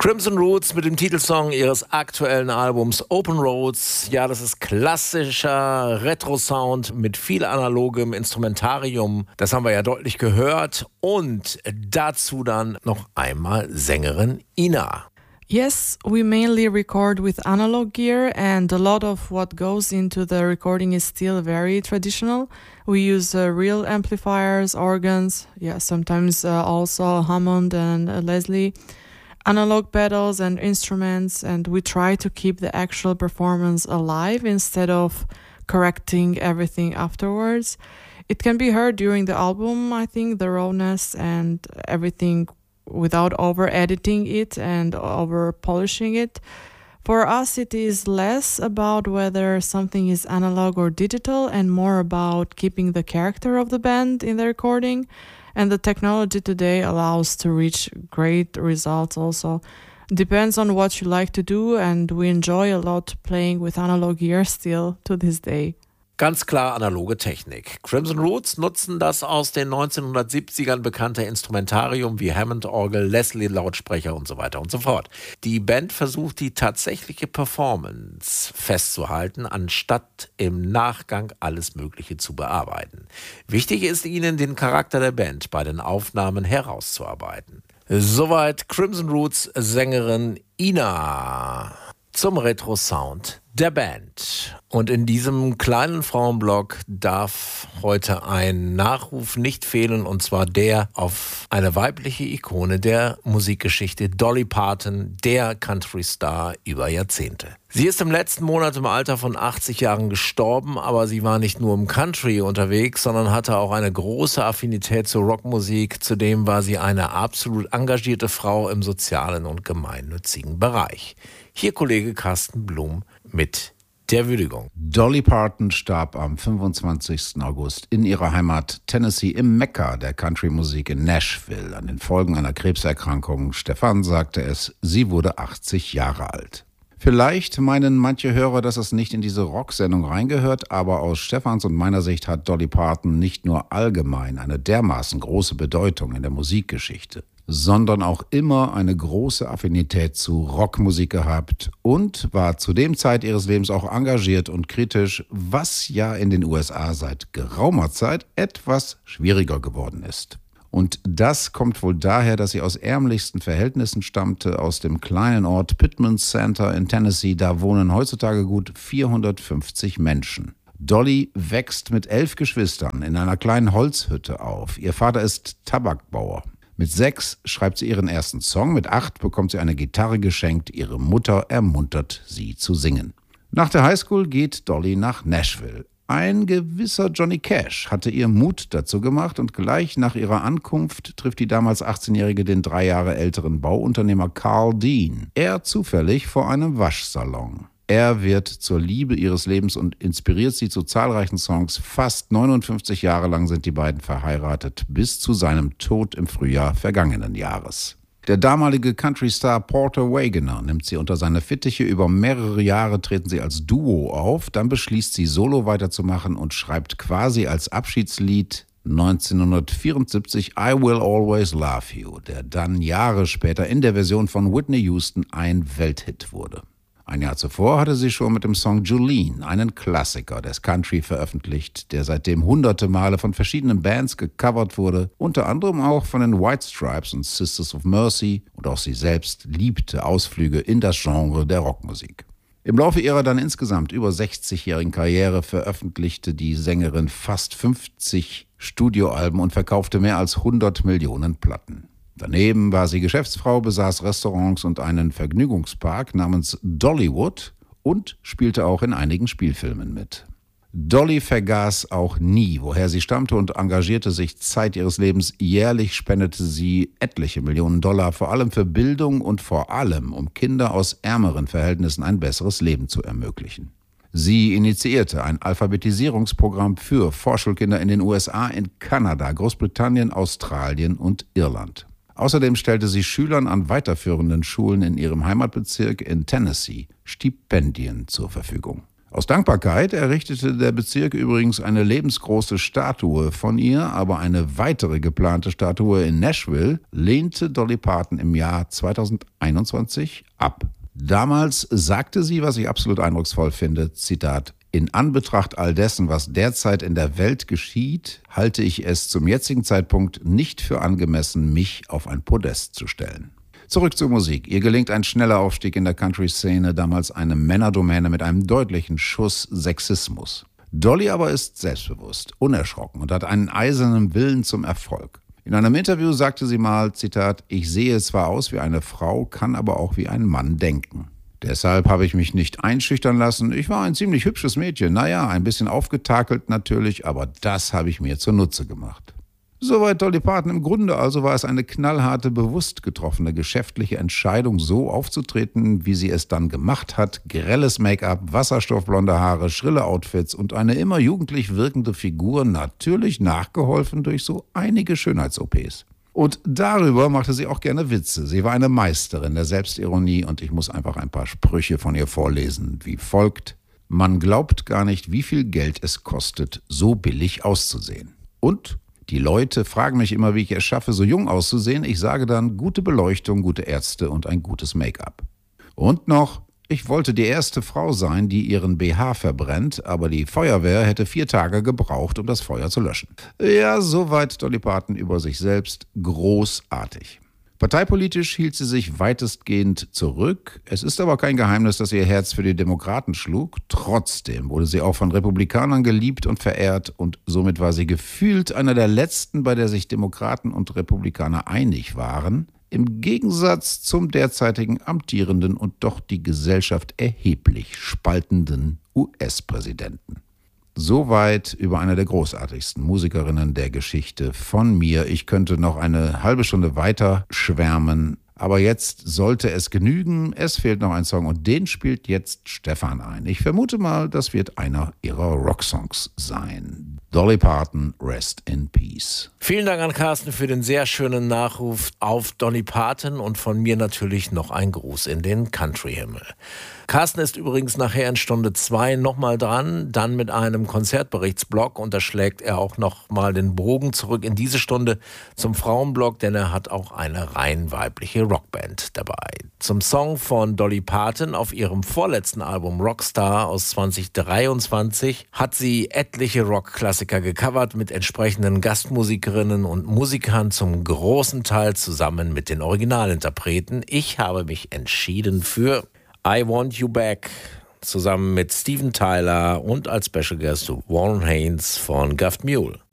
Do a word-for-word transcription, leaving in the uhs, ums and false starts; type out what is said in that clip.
Crimson Roots mit dem Titelsong ihres aktuellen Albums Open Roads. Ja, das ist klassischer Retro-Sound mit viel analogem Instrumentarium. Das haben wir ja deutlich gehört. Und dazu dann noch einmal Sängerin Ina. Yes, we mainly record with analog gear, and a lot of what goes into the recording is still very traditional. We use uh, real amplifiers, organs, yeah, sometimes uh, also Hammond and uh, Leslie, analog pedals and instruments, and we try to keep the actual performance alive instead of correcting everything afterwards. It can be heard during the album, I think, the rawness and everything, without over editing it and over polishing it. For us, it is less about whether something is analog or digital and more about keeping the character of the band in the recording. And the technology today allows to reach great results also. Depends on what you like to do, and we enjoy a lot playing with analog gear still to this day. Ganz klar analoge Technik. Crimson Roots nutzen das aus den neunzehnhundertsiebzigern bekannte Instrumentarium wie Hammond-Orgel, Leslie-Lautsprecher und so weiter und so fort. Die Band versucht, die tatsächliche Performance festzuhalten, anstatt im Nachgang alles Mögliche zu bearbeiten. Wichtig ist ihnen, den Charakter der Band bei den Aufnahmen herauszuarbeiten. Soweit Crimson Roots Sängerin Ina zum Retro-Sound der Band. Und in diesem kleinen Frauenblog darf heute ein Nachruf nicht fehlen, und zwar der auf eine weibliche Ikone der Musikgeschichte, Dolly Parton, der Country-Star über Jahrzehnte. Sie ist im letzten Monat im Alter von achtzig Jahren gestorben, aber sie war nicht nur im Country unterwegs, sondern hatte auch eine große Affinität zur Rockmusik. Zudem war sie eine absolut engagierte Frau im sozialen und gemeinnützigen Bereich. Hier Kollege Carsten Blum mit der Würdigung. Dolly Parton starb am fünfundzwanzigsten August in ihrer Heimat Tennessee im Mekka der Country-Musik in Nashville an den Folgen einer Krebserkrankung. Stefan sagte es, sie wurde achtzig Jahre alt. Vielleicht meinen manche Hörer, dass es nicht in diese Rocksendung reingehört, aber aus Stefans und meiner Sicht hat Dolly Parton nicht nur allgemein eine dermaßen große Bedeutung in der Musikgeschichte, sondern auch immer eine große Affinität zu Rockmusik gehabt und war zu dem Zeit ihres Lebens auch engagiert und kritisch, was ja in den U S A seit geraumer Zeit etwas schwieriger geworden ist. Und das kommt wohl daher, dass sie aus ärmlichsten Verhältnissen stammte, aus dem kleinen Ort Pittman Center in Tennessee. Da wohnen heutzutage gut vierhundertfünfzig Menschen. Dolly wächst mit elf Geschwistern in einer kleinen Holzhütte auf. Ihr Vater ist Tabakbauer. Mit sechs schreibt sie ihren ersten Song, mit acht bekommt sie eine Gitarre geschenkt, ihre Mutter ermuntert sie zu singen. Nach der Highschool geht Dolly nach Nashville. Ein gewisser Johnny Cash hatte ihr Mut dazu gemacht und gleich nach ihrer Ankunft trifft die damals achtzehnjährige den drei Jahre älteren Bauunternehmer Carl Dean. Er zufällig vor einem Waschsalon. Er wird zur Liebe ihres Lebens und inspiriert sie zu zahlreichen Songs. Fast neunundfünfzig Jahre lang sind die beiden verheiratet, bis zu seinem Tod im Frühjahr vergangenen Jahres. Der damalige Country-Star Porter Wagoner nimmt sie unter seine Fittiche. Über mehrere Jahre treten sie als Duo auf. Dann beschließt sie, solo weiterzumachen und schreibt quasi als Abschiedslied neunzehnhundertvierundsiebzig I Will Always Love You, der dann Jahre später in der Version von Whitney Houston ein Welthit wurde. Ein Jahr zuvor hatte sie schon mit dem Song Jolene einen Klassiker des Country veröffentlicht, der seitdem hunderte Male von verschiedenen Bands gecovert wurde, unter anderem auch von den White Stripes und Sisters of Mercy, und auch sie selbst liebte Ausflüge in das Genre der Rockmusik. Im Laufe ihrer dann insgesamt über sechzigjährigen Karriere veröffentlichte die Sängerin fast fünfzig Studioalben und verkaufte mehr als hundert Millionen Platten. Daneben war sie Geschäftsfrau, besaß Restaurants und einen Vergnügungspark namens Dollywood und spielte auch in einigen Spielfilmen mit. Dolly vergaß auch nie, woher sie stammte, und engagierte sich Zeit ihres Lebens. Jährlich spendete sie etliche Millionen Dollar, vor allem für Bildung und vor allem, um Kinder aus ärmeren Verhältnissen ein besseres Leben zu ermöglichen. Sie initiierte ein Alphabetisierungsprogramm für Vorschulkinder in den U S A, in Kanada, Großbritannien, Australien und Irland. Außerdem stellte sie Schülern an weiterführenden Schulen in ihrem Heimatbezirk in Tennessee Stipendien zur Verfügung. Aus Dankbarkeit errichtete der Bezirk übrigens eine lebensgroße Statue von ihr, aber eine weitere geplante Statue in Nashville lehnte Dolly Parton im Jahr zweitausendeinundzwanzig ab. Damals sagte sie, was ich absolut eindrucksvoll finde, Zitat: In Anbetracht all dessen, was derzeit in der Welt geschieht, halte ich es zum jetzigen Zeitpunkt nicht für angemessen, mich auf ein Podest zu stellen. Zurück zur Musik. Ihr gelingt ein schneller Aufstieg in der Country-Szene, damals eine Männerdomäne mit einem deutlichen Schuss Sexismus. Dolly aber ist selbstbewusst, unerschrocken und hat einen eisernen Willen zum Erfolg. In einem Interview sagte sie mal, Zitat: Ich sehe zwar aus wie eine Frau, kann aber auch wie ein Mann denken. Deshalb habe ich mich nicht einschüchtern lassen. Ich war ein ziemlich hübsches Mädchen. Naja, ein bisschen aufgetakelt natürlich, aber das habe ich mir zunutze gemacht. Soweit Dolly Parton. Im Grunde also war es eine knallharte, bewusst getroffene geschäftliche Entscheidung, so aufzutreten, wie sie es dann gemacht hat. Grelles Make-up, wasserstoffblonde Haare, schrille Outfits und eine immer jugendlich wirkende Figur, natürlich nachgeholfen durch so einige Schönheits-O Ps. Und darüber machte sie auch gerne Witze. Sie war eine Meisterin der Selbstironie und ich muss einfach ein paar Sprüche von ihr vorlesen, wie folgt: Man glaubt gar nicht, wie viel Geld es kostet, so billig auszusehen. Und die Leute fragen mich immer, wie ich es schaffe, so jung auszusehen. Ich sage dann, gute Beleuchtung, gute Ärzte und ein gutes Make-up. Und noch, ich wollte die erste Frau sein, die ihren B H verbrennt, aber die Feuerwehr hätte vier Tage gebraucht, um das Feuer zu löschen. Ja, soweit Dolly Parton über sich selbst. Großartig. Parteipolitisch hielt sie sich weitestgehend zurück. Es ist aber kein Geheimnis, dass ihr Herz für die Demokraten schlug. Trotzdem wurde sie auch von Republikanern geliebt und verehrt und somit war sie gefühlt einer der letzten, bei der sich Demokraten und Republikaner einig waren, im Gegensatz zum derzeitigen amtierenden und doch die Gesellschaft erheblich spaltenden U S-Präsidenten. Soweit über eine der großartigsten Musikerinnen der Geschichte von mir. Ich könnte noch eine halbe Stunde weiter schwärmen, aber jetzt sollte es genügen. Es fehlt noch ein Song und den spielt jetzt Stefan ein. Ich vermute mal, das wird einer ihrer Rocksongs sein. Dolly Parton, Rest in Peace. Vielen Dank an Carsten für den sehr schönen Nachruf auf Dolly Parton und von mir natürlich noch ein Gruß in den Country-Himmel. Carsten ist übrigens nachher in Stunde zwei nochmal dran, dann mit einem Konzertberichtsblock und da schlägt er auch nochmal den Bogen zurück in diese Stunde zum Frauenblock, denn er hat auch eine rein weibliche Rockband dabei. Zum Song von Dolly Parton auf ihrem vorletzten Album Rockstar aus zwanzig dreiundzwanzig hat sie etliche Rockklassiker gecovert mit entsprechenden Gastmusikerinnen und Musikern, zum großen Teil zusammen mit den Originalinterpreten. Ich habe mich entschieden für I Want You Back, zusammen mit Steven Tyler und als Special Guest Warren Haynes von Guff Mule.